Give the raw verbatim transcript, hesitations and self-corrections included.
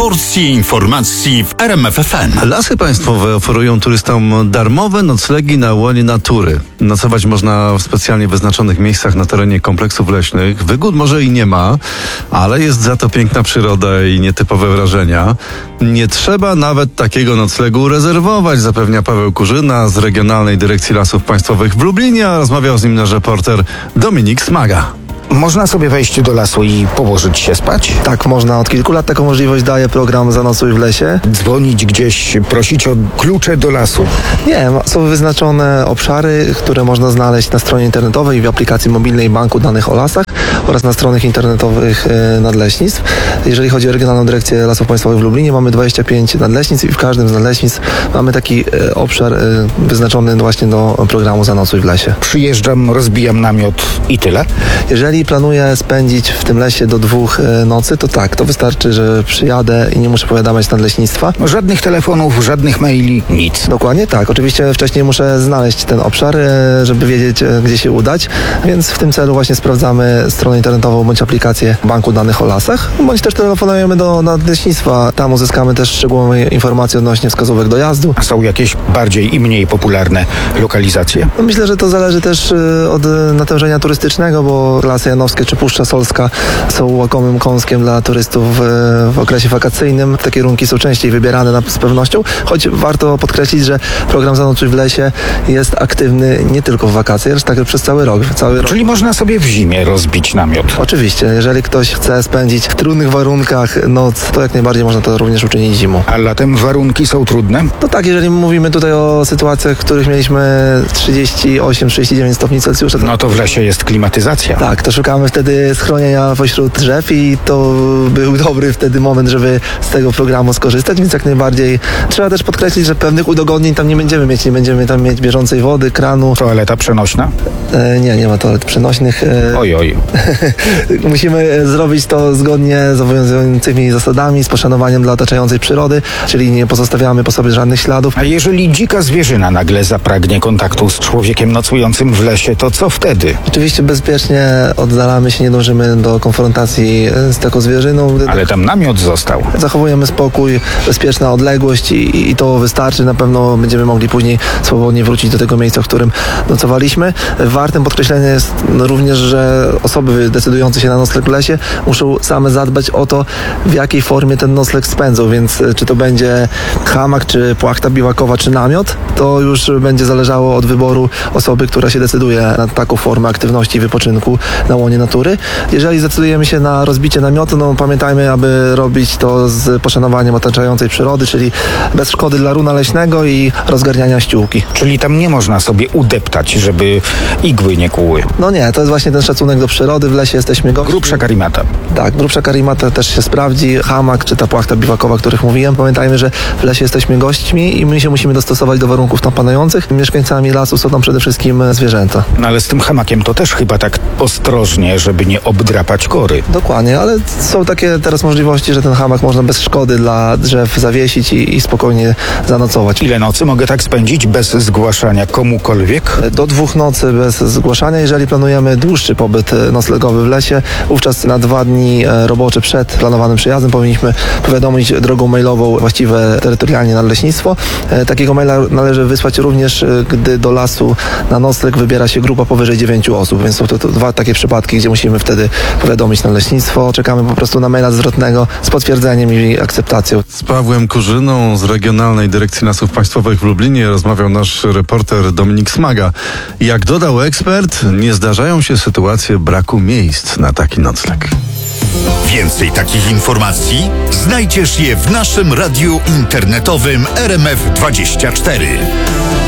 porcję informacji w R M F F M. Lasy Państwowe oferują turystom darmowe noclegi na łonie natury. Nocować można w specjalnie wyznaczonych miejscach na terenie kompleksów leśnych. Wygód może i nie ma, ale jest za to piękna przyroda i nietypowe wrażenia. Nie trzeba nawet takiego noclegu rezerwować, zapewnia Paweł Kurzyna z Regionalnej Dyrekcji Lasów Państwowych w Lublinie, a rozmawiał z nim nasz reporter Dominik Smaga. Można sobie wejść do lasu i położyć się spać? Tak, można. Od kilku lat taką możliwość daje program Zanocuj w lesie. Dzwonić gdzieś, prosić o klucze do lasu? Nie, są wyznaczone obszary, które można znaleźć na stronie internetowej i w aplikacji mobilnej Banku Danych o Lasach oraz na stronach internetowych nadleśnictw. Jeżeli chodzi o Regionalną Dyrekcję Lasów Państwowych w Lublinie, mamy dwadzieścia pięć nadleśnictw i w każdym z nadleśnictw mamy taki obszar wyznaczony właśnie do programu Zanocuj w lesie. Przyjeżdżam, rozbijam namiot i tyle? Jeżeli planuję spędzić w tym lesie do dwóch nocy, to tak, to wystarczy, że przyjadę i nie muszę powiadamiać nadleśnictwa. Żadnych telefonów, żadnych maili, nic. Dokładnie tak. Oczywiście wcześniej muszę znaleźć ten obszar, żeby wiedzieć, gdzie się udać, więc w tym celu właśnie sprawdzamy stronę internetową bądź aplikację Banku Danych o Lasach, bądź też telefonujemy do nadleśnictwa. Tam uzyskamy też szczegółowe informacje odnośnie wskazówek dojazdu. Są jakieś bardziej i mniej popularne lokalizacje? Myślę, że to zależy też od natężenia turystycznego, bo Lasy Janowskie czy Puszcza Solska są łakomym kąskiem dla turystów w okresie wakacyjnym. Te kierunki są częściej wybierane na, z pewnością, choć warto podkreślić, że program Zanocuj w lesie jest aktywny nie tylko w wakacje, lecz także przez cały rok. Cały rok. Czyli można sobie w zimie rozbić namiot? Oczywiście. Jeżeli ktoś chce spędzić w trudnych warunkach noc, to jak najbardziej można to również uczynić zimą. A latem warunki są trudne? No tak, jeżeli mówimy tutaj o sytuacjach, w których mieliśmy trzydzieści osiem trzydzieści dziewięć stopni Celsjusza. No to w lesie jest klimatyzacja. Tak, to szukamy wtedy schronienia pośród drzew i to był dobry wtedy moment, żeby z tego programu skorzystać, więc jak najbardziej trzeba też podkreślić, że pewnych udogodnień tam nie będziemy mieć, nie będziemy tam mieć bieżącej wody, kranu. Toaleta przenośna? E, nie, nie ma toalet przenośnych. E, oj, oj. Musimy zrobić to zgodnie z obowiązującymi zasadami, z poszanowaniem dla otaczającej przyrody, czyli nie pozostawiamy po sobie żadnych śladów. A jeżeli dzika zwierzyna nagle zapragnie kontaktu z człowiekiem nocującym w lesie, to co wtedy? Oczywiście bezpiecznie oddalamy się, nie dążymy do konfrontacji z taką zwierzyną. Ale tam namiot został. Zachowujemy spokój, bezpieczna odległość i, i to wystarczy. Na pewno będziemy mogli później swobodnie wrócić do tego miejsca, w którym nocowaliśmy. Wartym podkreślenia jest również, że osoby decydujące się na nocleg w lesie muszą same zadbać o to, w jakiej formie ten nocleg spędzą, więc czy to będzie hamak, czy płachta biwakowa, czy namiot, to już będzie zależało od wyboru osoby, która się decyduje na taką formę aktywności i wypoczynku na łonie natury. Jeżeli zdecydujemy się na rozbicie namiotu, no pamiętajmy, aby robić to z poszanowaniem otaczającej przyrody, czyli bez szkody dla runa leśnego i rozgarniania ściółki. Czyli tam nie można sobie udeptać, żeby igły nie kłuły. No nie, to jest właśnie ten szacunek do przyrody. W lesie jesteśmy gośćmi. Grubsza karimata. Tak, grubsza karimata też się sprawdzi. Hamak czy ta płachta biwakowa, o których mówiłem. Pamiętajmy, że w lesie jesteśmy gośćmi i my się musimy dostosować do warunków tam panujących. Mieszkańcami lasu są tam przede wszystkim zwierzęta. No ale z tym hamakiem to też chyba tak ostrożnie, żeby nie obdrapać kory. Dokładnie, ale są takie teraz możliwości, że ten hamak można bez szkody dla drzew zawiesić i, i spokojnie zanocować. Ile nocy mogę tak spędzić bez zgłaszania komukolwiek? Do dwóch nocy bez zgłaszania. Jeżeli planujemy dłuższy pobyt noclegowy w lesie, wówczas na dwa dni robocze przed planowanym przyjazdem powinniśmy powiadomić drogą mailową właściwe terytorialnie nadleśnictwo. Takiego maila należy wysłać również, gdy do lasu na nocleg wybiera się grupa powyżej dziewięciu osób, więc są to, to dwa takie przypadki, gdzie musimy wtedy powiadomić nadleśnictwo. Czekamy po prostu na maila zwrotnego z potwierdzeniem i akceptacją. Z Pawłem Kurzyną z Regionalnej Dyrekcji Lasów Państwowych w Lublinie rozmawiał nasz reporter Dominik Smaga. Jak dodał ekspert, nie zdarzają się sytuacje braku miejsc na taki nocleg. Więcej takich informacji znajdziesz je w naszym radiu internetowym R M F dwadzieścia cztery.